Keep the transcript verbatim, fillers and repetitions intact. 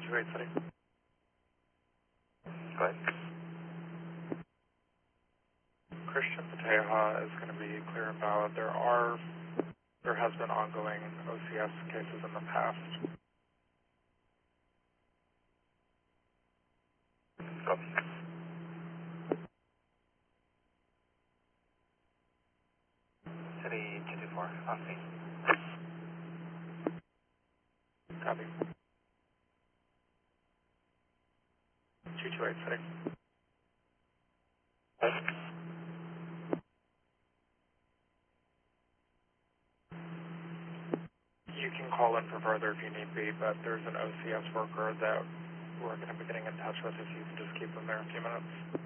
two eight City. Go ahead. Christian Pateja is going to be clear and valid. There are, there has been ongoing O C S cases in the past. Go. City two two four, on scene. Copy. two two eight City. You can call in for further if you need be, but there's an O C S worker that we're going to be getting in touch with if you can just keep them there a few minutes.